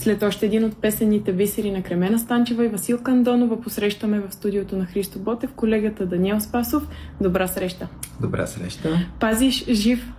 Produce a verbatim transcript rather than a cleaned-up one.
След още един от песенните бисери на Кремена Станчева и Василка Андонова посрещаме в студиото на Христо Ботев колегата Даниел Спасов. Добра среща! Добра среща! Пазиш жив